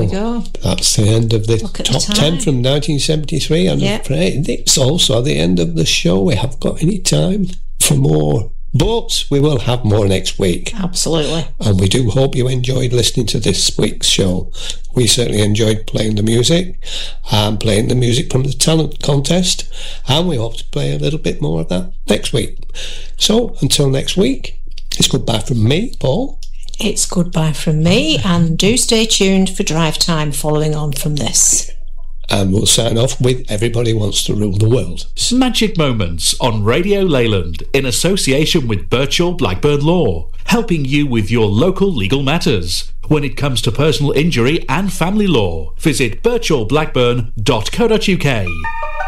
we go. That's the end of the Look at top the 10 time. from 1973. I'm afraid it's also the end of the show. We haven't got any time for more. But we will have more next week. Absolutely. And we do hope you enjoyed listening to this week's show. We certainly enjoyed playing the music and playing the music from the talent contest. And we hope to play a little bit more of that next week. So until next week, it's goodbye from me, Paul. It's goodbye from me, and do stay tuned for Drive Time following on from this. And we'll sign off with Everybody Wants to Rule the World. Magic Moments on Radio Leyland in association with Birchall Blackburn Law, helping you with your local legal matters. When it comes to personal injury and family law, visit birchallblackburn.co.uk.